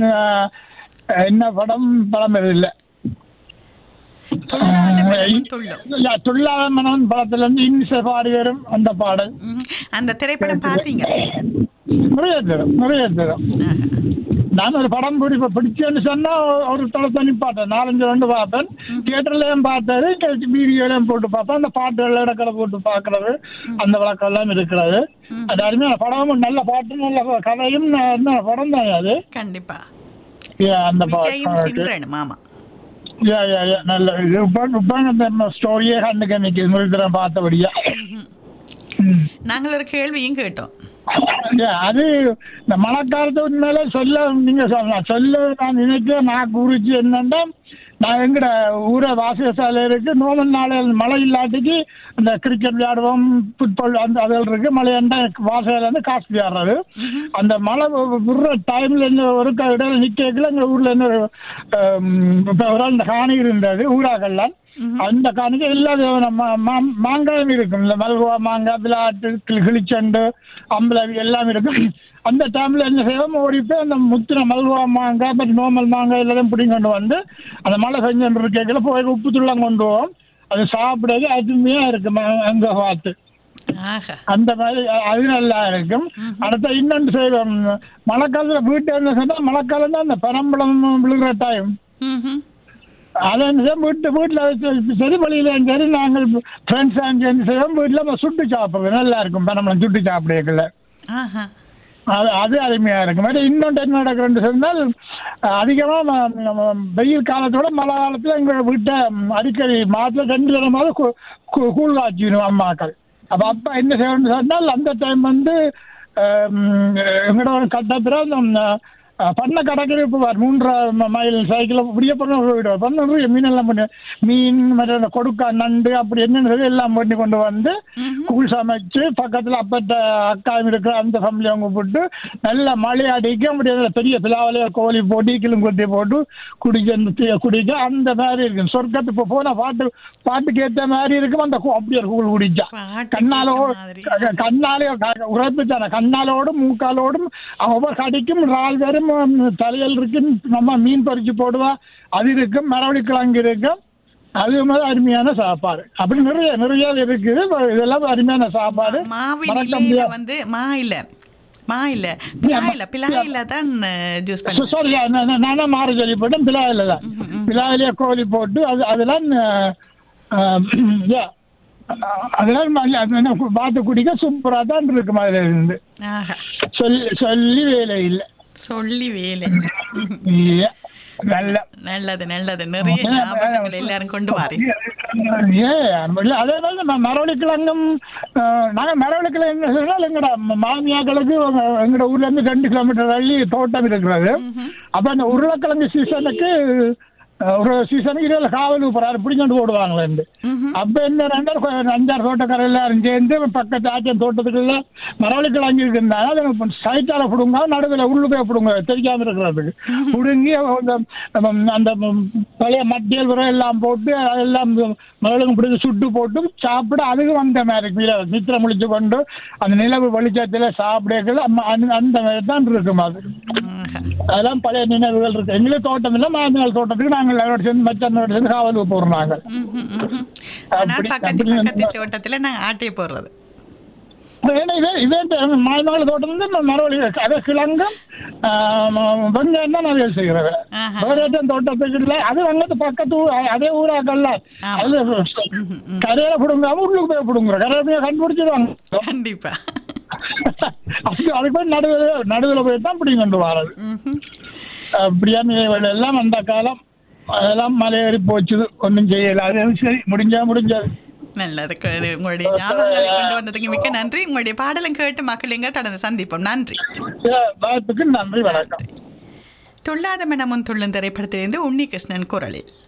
என்ன படம் இல்லை. துள்ளாத மனம் படத்துல இருந்து இன்னிசை பாடி வரும் அந்த பாடல். அந்த திரைப்படம் பாத்தீங்க? நிறைய தரும். நான் ஒரு படம் பிடிச்சேன்னு சொன்னா ஒரு தளத்தை நிப்பாட்டேன், 4-5 பார்ப்பேன். தியேட்டர்லயும் பார்த்தாரு, வீடியோலயும் போட்டு பார்ப்பேன். அந்த பாட்டுகள் இடக்கடை போட்டு பாக்குறது, அந்த வழக்கம் எல்லாம் இருக்கிறது. அது அருமையான படமும், நல்ல பாட்டும் நல்ல கதையும் படம் தான் அது. கண்டிப்பா அந்த பாட்டு மாமா நல்ல ஸ்டோரியே கண்ணுக்கு நிற்குது. முழுத்தரம் பார்த்தபடியா நாங்கள் ஒரு கேள்வியும் கேட்டோம். அது இந்த மழைக்காலத்து உண்மையில நீங்க நான் நினைக்கிறேன். நான் குறிச்சு என்னன்னா, நான் எங்கட ஊரை வாசியசாலை இருக்கு. நோமன் நாளை மழை இல்லாட்டிக்கு இந்த கிரிக்கெட் விளையாடுவோம், ஃபுட்பால் அந்த அதில் இருக்கு. மழையாண்டா வாசையில இருந்து காசு விளையாடுறது. அந்த மழை விடுற டைம்ல ஒரு இடம் நிக்கல. எங்க ஊர்ல இந்த காணி இருந்தது ஊராக்கள்லாம். அந்த காணிக்கு எல்லா மாங்காயும் இருக்கும். இந்த மல்கோவா மாங்காய், விளையாட்டு, கிளிச்சண்டு, அம்பலவி எல்லாம் இருக்கும். அந்த டைம்ல என்ன செய்வோம், ஓடிப்போய் அந்த முத்தின மல்கோவா மாங்காய் பட் நோமல் மாங்காய் எல்லாத்தையும் பிடிங்கொண்டு வந்து அந்த மழை செஞ்சு கேட்கல போய் உப்பு துள்ளாம் கொண்டு போவோம். அது சாப்பிடவே அருமையா இருக்கும் அங்க பார்த்து. அந்த மாதிரி அது நல்லா இருக்கும். அடுத்த இன்னொன்று செய்வோம், மழைக்காலத்துல வீட்டு என்ன சொன்னா, மழைக்காலம் தான் அந்த பனம்பழம் விழுகிற டைம். அதான் வீட்டுல சரி வழியில சரி நாங்கள் ஃப்ரெண்ட்ஸ் செய்வோம். வீட்டுல சுட்டு சாப்பிடுறது நல்லா இருக்கும். பனம்பழம் சுட்டு சாப்பிடல அது அருமையா இருக்கும். இன்னொன்று என்ன நடக்குதுன்னு சொன்னால், அதிகமா வெயில் காலத்தோட மழை காலத்துல எங்க வீட்டை அடிக்கடி மாதத்துல 2 தினமாவது கூழ் காய்ச்சிக்கணும் அம்மாக்கள். அப்பா என்ன செய்யணும்னு சொன்னால், அந்த டைம் எங்களோட கட்டத்துல பண்ண கடற்கரை போவார். 3 மைல் சைக்கிள் இப்படியே பண்ண விடுவார். மீன் எல்லாம் பண்ணி மீன் மற்ற கொடுக்கா நண்டு அப்படி என்னன்னு எல்லாம் பண்ணி கொண்டு வந்து கூழ் சமைச்சு பக்கத்துல அப்பட்ட அக்காயும் இருக்கிற அந்த ஃபேமிலி அவங்க போட்டு நல்லா மழை அடிக்க முடியாத பெரிய பிளாவில கோழி போட்டு கிளும் கொட்டி போட்டு குடிக்க அந்த மாதிரி இருக்கும். சொர்க்கத்து இப்போ போன பாட்டுக்கு ஏற்ற மாதிரி இருக்கும். அந்த அப்படியே கூழ் குடிச்சா கண்ணாலே உரைப்பு தானே, கண்ணாலோடும் மூக்காலோடும் ஒவ்வொரு கடிக்கும் ரால் வரும். தலையல் இருக்கு, நம்ம மீன் பறிச்சு போடுவா, அது இருக்கும். மரவள்ளி கிழங்கு இருக்கும். அது மாதிரி அருமையான சாப்பாடு. அப்படி நிறைய இருக்குது. இதெல்லாம் அருமையான சாப்பாடு. நானும் மாறு சொல்லிப்பட்டேன். பிலாயில தான், பிலாயிலே கோழி போட்டு அதெல்லாம் பார்த்து குடிக்க சூப்பரா தான் இருக்கு. அதுல இருந்து சொல்லி வேலை இல்லை, சொல்லி வேலை. நல்லது நிறைய எல்லாரும் கொண்டு வாரீங்க. அதே மாதிரி மரவள்ளி கிழங்கும் நாங்க மரவள்ளி கிழங்கு சொன்னால் எங்கட மாமியாக்களுக்கு எங்கட ஊர்ல இருந்து 2 கிலோமீட்டர் தள்ளி தோட்டம் இருக்கிறது. அப்ப அந்த உருளைக்கிழங்கு சீசனுக்கு ஒரு சீசனுக்கு இதுல காவல் போறாரு பிடிச்சோண்டு போடுவாங்களேன். அப்ப என்ன 5-6 தோட்டக்கார எல்லாரும் சேர்ந்து பக்கத்து ஆச்சம் தோட்டத்துக்குள்ள மரவள்ளி கிழங்கு இருக்குன்னா சைட்டால பிடுங்க, நடுவில் உள்ளுக்கே பிடுங்க தெரியாம இருக்கிறதுக்கு பிடுங்கி அந்த பழைய மட்டியல் உரம் எல்லாம் போட்டு அதெல்லாம் மரவள்ளிக்கு பிடிச்சி சுட்டு போட்டு சாப்பிட அதுக்கு வந்த மாதிரி நித்திர முடிச்சு கொண்டு அந்த நிலவு வெளிச்சத்துல சாப்பிட அந்த மாதிரி தான் இருக்கும். அது அதெல்லாம் பழைய நினைவுகள் இருக்கு. எங்களுக்கு தோட்டம் இல்லை, மாமியார் தோட்டத்துக்கு நாங்கள் சேர்ந்து காவலுக்கு போறோம். நாங்கள் தோட்டத்துல நாங்க ஆட்டையை போடுறது மாய்நாள் தோட்டம் வந்து மரவள்ளி அதை கிழங்கும் வெங்காயம் தான் நிறைய செய்கிறது. தோட்டத்துக்கு இல்லை, அது வெங்கத்து பக்கத்து அதே ஊராக்கல்ல அது கரையில பிடுங்காம உள்ளுக்கு போய் பிடுங்குறோம். கரையை கண்டுபிடிச்சிருவாங்க கண்டிப்பா. அதுக்கு போய் நடுவில் போய் தான் பிடிங்க கொண்டு வர்றது. அப்படியா எல்லாம் அந்த காலம் அதெல்லாம் மலையேறி போச்சு, ஒன்றும் செய்யல. அது சரி, முடிஞ்சது. நல்லது. உங்களுடைய ஞாபகங்களை கொண்டு வந்ததுக்கு மிக்க நன்றி. உங்களுடைய பாடலும் கேட்டு மக்கள் எங்க தொடர்ந்து சந்திப்போம். நன்றி. வாய்ப்புக்கு நன்றி, வணக்கம். துள்ளாத மனமும் துள்ளும் திரைப்படத்திலிருந்து உன்னி கிருஷ்ணன் குரலில்